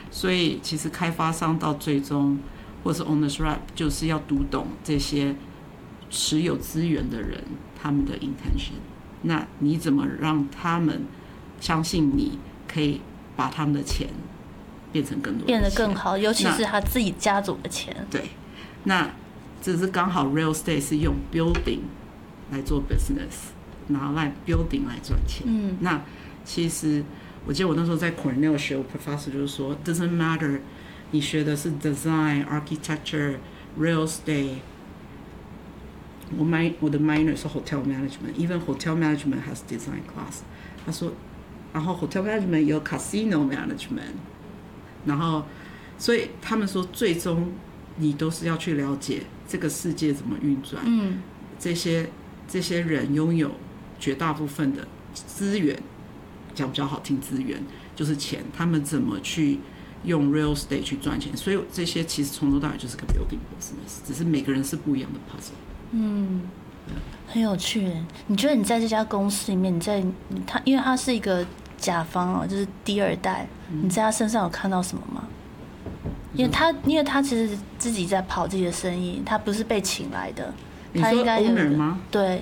所以其实开发商到最终或是 owners rep 就是要读懂这些持有资源的人他们的 intention， 那你怎么让他们相信你可以把他们的钱变成更多的钱， 变得更好，尤其是他自己家族的钱。 对，那只是刚好 real estate 是用 building 来做 business， 然后来 building 来赚钱。那其实我记得我那时候在 Cornell 学，我 professor 就是说 doesn't matter 你学的是 design architecture real estate， 我的 minor 是 hotel management， even hotel management has design class。 他说然后 hotel management 有 casino management， 然后所以他们说最终你都是要去了解这个世界怎么运转。这些人拥有绝大部分的资源，讲比较好听，资源就是钱，他们怎么去用 real estate 去赚钱，所以这些其实从头到尾就是个 building business， 只是每个人是不一样的 puzzle。 很有趣。你觉得你在这家公司里面，因为他是一个甲方就是第二代，你在他身上有看到什么吗？因为他其实自己在跑自己的生意，他不是被请来的。 你说 owner 吗？ 对，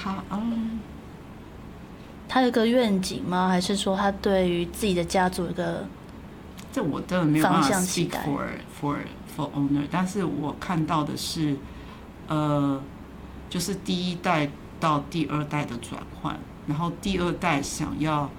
他有个愿景吗？还是说他对于自己的家族有个这我真的没有办法 speak 方向 for owner， 但是我看到的是，就是第一代到第二代的转换，然后第二代想要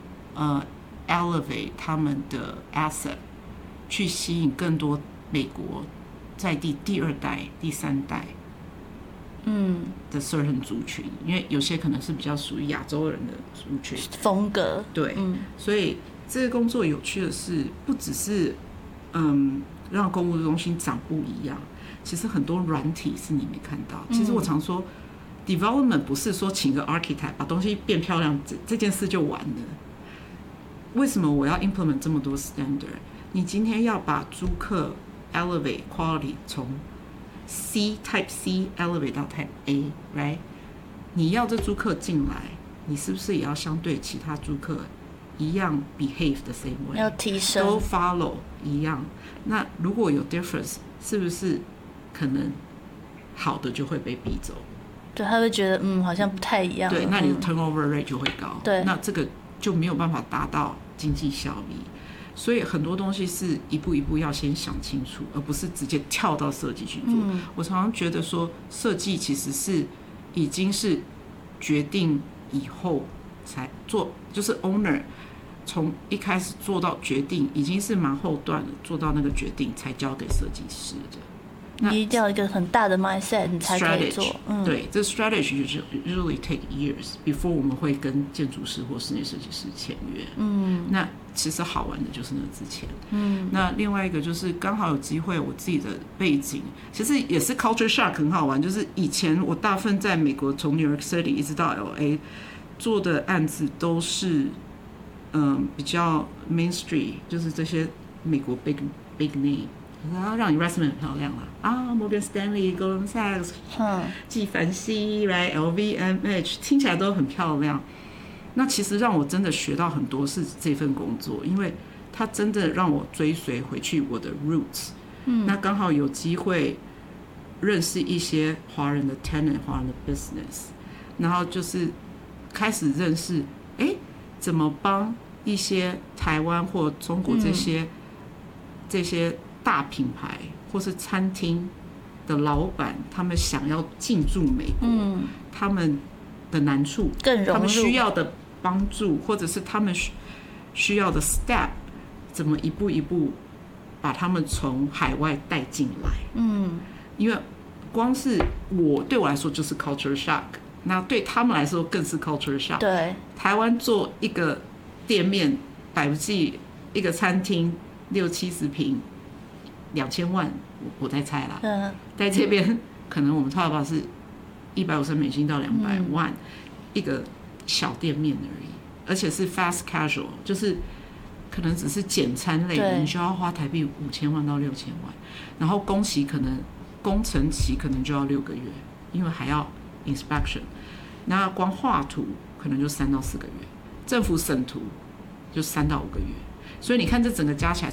elevate 他们的 asset， 去吸引更多美国在地第二代、第三代的 certain 族群，因为有些可能是比较属于亚洲人的族群风格。 对，所以这个工作有趣的是，不只是让公务中心长不一样，其实很多软体是你没看到。其实我常说 ，development 不是说请个 architect 把东西变漂亮，这件事就完了。为什么我要 implement 这么多 standard？ 你今天要把租客 elevate quality 从 Type C elevate 到 Type A，right？ 你要这租客进来，你是不是也要相对其他租客一样 behave the same way， 要提升， 都 follow 一样？那如果有 difference， 是不是可能好的就会被逼走？ 对，他会觉得好像不太一样。 对，那你的 turnover rate 就会高。 对， 那这个就没有办法达到经济效益。所以很多东西是一步一步要先想清楚，而不是直接跳到设计去做。我常常觉得说，设计其实是已经是决定以后才做，就是 owner 从一开始做到决定，已经是蛮后段了，做到那个决定才交给设计师的。 你一定要一个很大的 mindset， 你才可以做。 对，这 strategy usually take years before 我们会跟建筑师或室内设计师签约。那其实好玩的就是那之前。那另外一个就是刚好有机会，我自己的背景其实也是 culture shock 很好玩，就是以前我大部分在美国从 New York City 一直到 LA 做的案子都是比较 main street， 就是这些美国 big name。然后让你 resume 很漂亮啦，Morgan Stanley、Goldman Sachs、纪梵希、LVMH 听起来都很漂亮。那其实让我真的学到很多是这份工作，因为它真的让我追随回去我的 roots。那刚好有机会认识一些华人的 tenant、华人的 business， 然后就是开始认识，怎么帮一些台湾或中国这些大品牌或是餐厅的老板，他们想要进驻美国，他们的难处，他们需要的帮助，或者是他们需要的 step， 怎么一步一步把他们从海外带进来。因为光是对我来说就是 culture shock， 那对他们来说更是 culture shock。 对， 台湾做一个店面，百不计一个餐厅60-70平。2000万，我在猜啦。在这边可能我们差不多是$150到200万一个小店面而已，而且是 fast casual， 就是可能只是简餐类的，你需要花台币5000万到6000万，然后工程期可能就要6个月，因为还要 inspection， 那光画图可能就3到4个月，政府审图就3到5个月。所以你看，这整个加起来